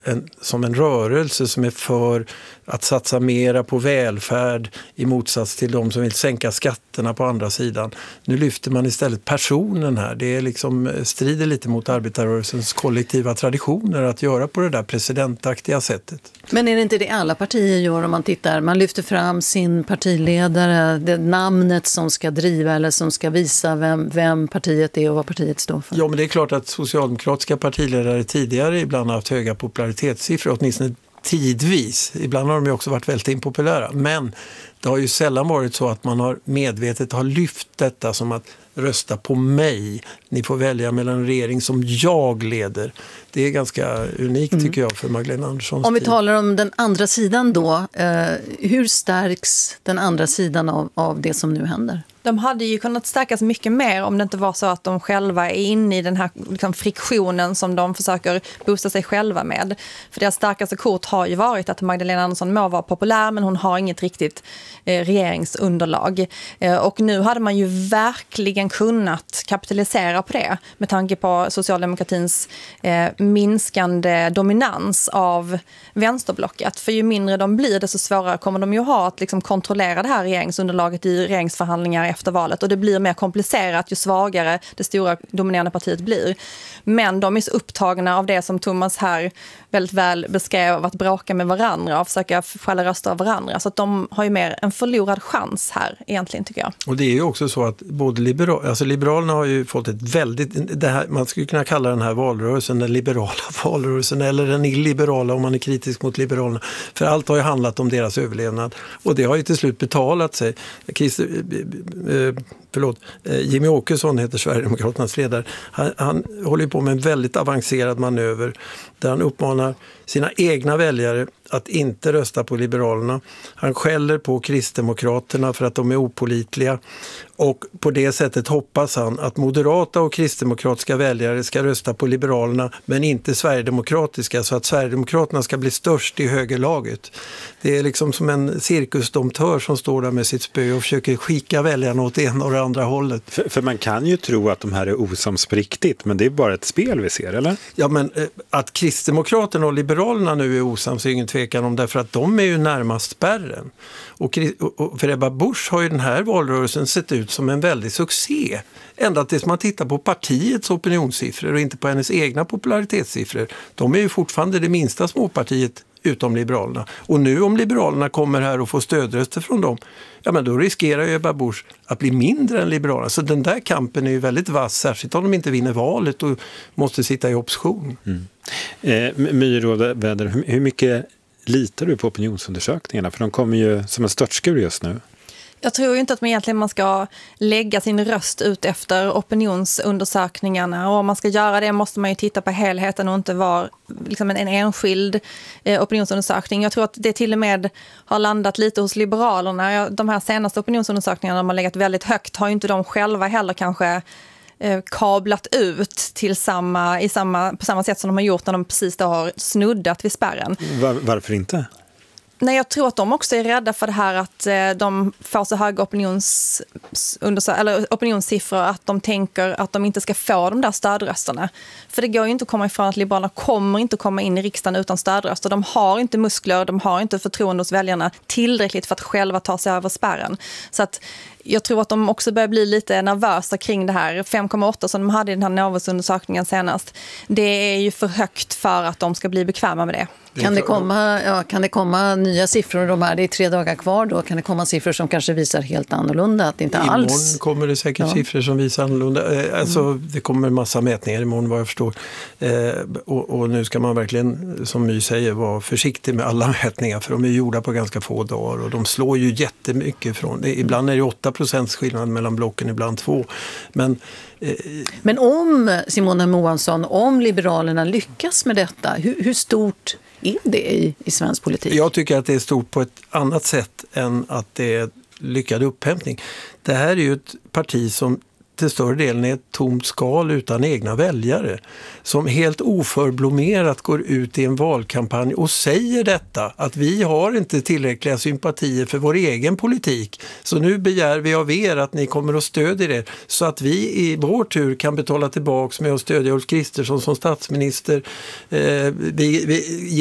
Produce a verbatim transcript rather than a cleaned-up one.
en, som en rörelse som är för att satsa mera på välfärd i motsats till de som vill sänka skatterna på andra sidan. Nu lyfter man istället personen här. Det är liksom, strider lite mot arbetarrörelsens kollektiva traditioner att göra på det där presidentaktiga sättet. Men är det inte det alla partier gör om man tittar? Man lyfter fram sin partiledare, det namnet som ska driva eller som ska visa vem, vem partiet är och vad partiet står för. Ja, men det är klart att socialdemokratiska partiledare tidigare ibland har haft höga popularitetssiffror, åtminstone tidvis. Ibland har de ju också varit väldigt impopulära. Men det har ju sällan varit så att man har medvetet har lyft detta som att rösta på mig. Ni får välja mellan en regering som jag leder. Det är ganska unikt mm. tycker jag för Magdalena Anderssons Om vi tid. talar om den andra sidan då. Eh, hur stärks den andra sidan av, av det som nu händer? De hade ju kunnat stärkas mycket mer om det inte var så att de själva är inne i den här liksom, friktionen som de försöker boosta sig själva med. För deras starkaste kort har ju varit att Magdalena Andersson må vara populär men hon har inget riktigt eh, regeringsunderlag. Eh, och nu hade man ju verkligen kunnat kapitalisera på det med tanke på socialdemokratins eh, minskande dominans av vänsterblocket. För ju mindre de blir desto svårare kommer de ju ha att liksom, kontrollera det här regeringsunderlaget i regeringsförhandlingar efter valet och det blir mer komplicerat ju svagare det stora dominerande partiet blir. Men de är så upptagna av det som Thomas här väldigt väl beskrev av att bråka med varandra och försöka skälla röster av varandra. Så att de har ju mer en förlorad chans här egentligen tycker jag. Och det är ju också så att både liberal, alltså Liberalerna har ju fått ett väldigt, det här, man skulle kunna kalla den här valrörelsen den liberala valrörelsen eller den illiberala om man är kritisk mot Liberalerna. För allt har ju handlat om deras överlevnad och det har ju till slut betalat sig. Christer, eh, förlåt, eh, Jimmy Åkesson heter Sverigedemokraternas ledare. Han, han håller på med en väldigt avancerad manöver där han uppmanar sina egna väljare att inte rösta på Liberalerna. Han skäller på Kristdemokraterna för att de är opålitliga och på det sättet hoppas han att moderata och kristdemokratiska väljare ska rösta på Liberalerna men inte sverigedemokratiska så att Sverigedemokraterna ska bli störst i högerlaget. Det är liksom som en cirkusdomtör som står där med sitt spö och försöker skicka väljarna åt ena och det andra hållet. För, för man kan ju tro att de här är osams på riktigt men det är bara ett spel vi ser, eller? Ja, men eh, att Kristdemokraterna och Liberalerna nu är osams är ingen tvekan om därför att de är ju närmast spärren. Och, och för Ebba Busch har ju den här valrörelsen sett ut som en väldig succé. Ända tills man tittar på partiets opinionssiffror och inte på hennes egna popularitetssiffror. De är ju fortfarande det minsta småpartiet utom Liberalerna. Och nu om Liberalerna kommer här och får stödröster från dem, ja men då riskerar ju Ebba Busch att bli mindre än Liberalerna. Så den där kampen är ju väldigt vass, särskilt om de inte vinner valet och måste sitta i opposition. Mm. Eh, Myråväder, hur, hur mycket litar du på opinionsundersökningarna? För de kommer ju som en störtskur just nu. Jag tror ju inte att man egentligen man ska lägga sin röst ut efter opinionsundersökningarna och om man ska göra det måste man ju titta på helheten och inte vara liksom en, en enskild eh, opinionsundersökning. Jag tror att det till och med har landat lite hos Liberalerna. De här senaste opinionsundersökningarna de har legat väldigt högt har ju inte de själva heller kanske eh, kablat ut till samma, i samma, på samma sätt som de har gjort när de precis då har snuddat vid spärren. Var, varför inte? Nej, jag tror att de också är rädda för det här att de får så höga opinions, eller opinionssiffror att de tänker att de inte ska få de där stödrösterna. För det går ju inte att komma ifrån att Liberalerna kommer inte att komma in i riksdagen utan stödröster. De har inte muskler, de har inte förtroende hos väljarna tillräckligt för att själva ta sig över spärren. Så att jag tror att de också börjar bli lite nervösa kring det här. fem komma åtta som de hade i den här Novus-undersökningen senast. Det är ju för högt för att de ska bli bekväma med det. Kan det komma, ja, kan det komma nya siffror? De här, det är tre dagar kvar då. Kan det komma siffror som kanske visar helt annorlunda? Att inte imorgon alls... kommer det säkert ja. siffror som visar annorlunda. Alltså, mm. Det kommer en massa mätningar imorgon vad jag förstår. Eh, och, och nu ska man verkligen, som My säger, vara försiktig med alla mätningar. För de är gjorda på ganska få dagar. Och de slår ju jättemycket från. Det, ibland är det åtta procent skillnad mellan blocken, ibland två. Men... Eh, Men om, Simona Moansson, om Liberalerna lyckas med detta, hur, hur stort är det i, i svensk politik? Jag tycker att det är stort på ett annat sätt än att det är lyckad upphämtning. Det här är ju ett parti som till större delen är ett tomt skal utan egna väljare. Som helt oförblommerat går ut i en valkampanj och säger detta, att vi har inte tillräckliga sympatier för vår egen politik. Så nu begär vi av er att ni kommer att stödja det så att vi i vår tur kan betala tillbaks med att stödja Ulf Kristersson som statsminister. Eh, vi, vi